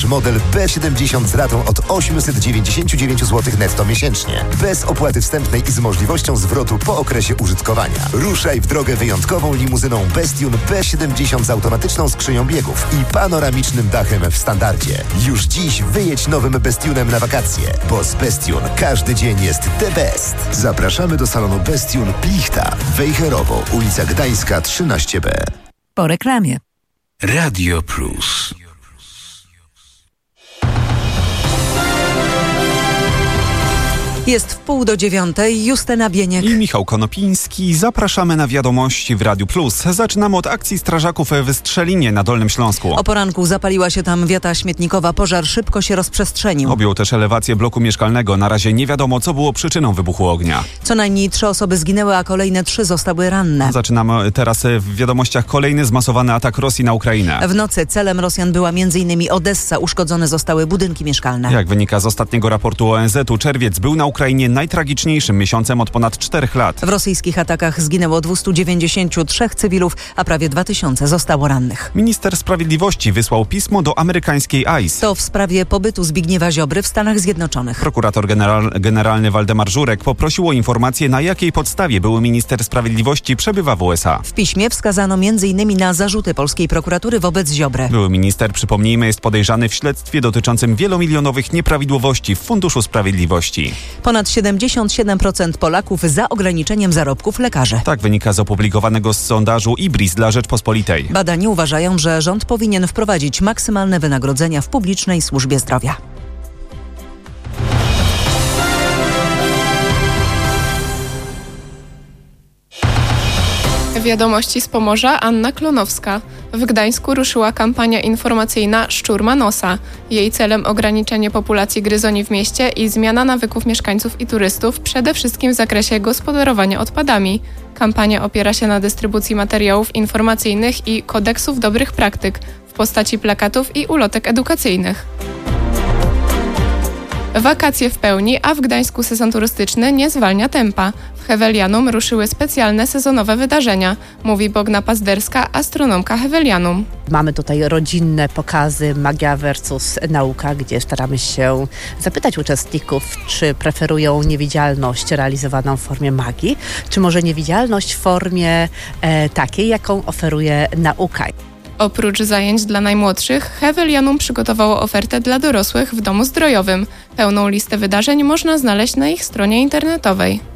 model B70 z ratą od 899 zł netto miesięcznie. Bez opłaty wstępnej i z możliwością zwrotu po okresie użytkowania. Ruszaj w drogę wyjątkową limuzyną Bestune B70 z automatyczną skrzynią biegów i panoramicznym dachem w standardzie. Już dziś wyjedź nowym Bestunem na wakacje, bo z Bestune każdy dzień jest the best. Zapraszamy do salonu Bestune Plichta, Wejherowo, ulica Gdańska 13B. Po reklamie. Radio Plus. Jest 8:30, Justyna Bieniek i Michał Konopiński. Zapraszamy na wiadomości w Radiu Plus. Zaczynamy od akcji strażaków w Strzelinie na Dolnym Śląsku. O poranku zapaliła się tam wiata śmietnikowa. Pożar szybko się rozprzestrzenił. Objął też elewację bloku mieszkalnego. Na razie nie wiadomo, co było przyczyną wybuchu ognia. Co najmniej 3 osoby zginęły, a kolejne 3 zostały ranne. Zaczynamy teraz w wiadomościach kolejny zmasowany atak Rosji na Ukrainę. W nocy celem Rosjan była m.in. Odessa. Uszkodzone zostały budynki mieszkalne. Jak wynika z ostatniego raportu ONZ-u, czerwiec był na Ukrainie najtragiczniejszym miesiącem od ponad 4 lat. W rosyjskich atakach zginęło 293 cywilów, a prawie 2000 zostało rannych. Minister Sprawiedliwości wysłał pismo do amerykańskiej ICE. To w sprawie pobytu Zbigniewa Ziobry w Stanach Zjednoczonych. Prokurator generalny Waldemar Żurek poprosił o informację, na jakiej podstawie były minister Sprawiedliwości przebywa w USA. W piśmie wskazano m.in. na zarzuty polskiej prokuratury wobec Ziobry. Były minister, przypomnijmy, jest podejrzany w śledztwie dotyczącym wielomilionowych nieprawidłowości w Funduszu Sprawiedliwości. Ponad 77% Polaków za ograniczeniem zarobków lekarzy. Tak wynika z opublikowanego sondażu IBRIS dla Rzeczpospolitej. Badani uważają, że rząd powinien wprowadzić maksymalne wynagrodzenia w publicznej służbie zdrowia. Wiadomości z Pomorza, Anna Klonowska. W Gdańsku ruszyła kampania informacyjna Szczur ma nosa. Jej celem ograniczenie populacji gryzoni w mieście i zmiana nawyków mieszkańców i turystów, przede wszystkim w zakresie gospodarowania odpadami. Kampania opiera się na dystrybucji materiałów informacyjnych i kodeksów dobrych praktyk w postaci plakatów i ulotek edukacyjnych. Wakacje w pełni, a w Gdańsku sezon turystyczny nie zwalnia tempa. W Hewelianum ruszyły specjalne sezonowe wydarzenia, mówi Bogna Pazderska, astronomka Hewelianum. Mamy tutaj rodzinne pokazy Magia versus nauka, gdzie staramy się zapytać uczestników, czy preferują niewidzialność realizowaną w formie magii, czy może niewidzialność w formie takiej, jaką oferuje nauka. Oprócz zajęć dla najmłodszych, Hewelianum przygotowało ofertę dla dorosłych w domu zdrojowym. Pełną listę wydarzeń można znaleźć na ich stronie internetowej.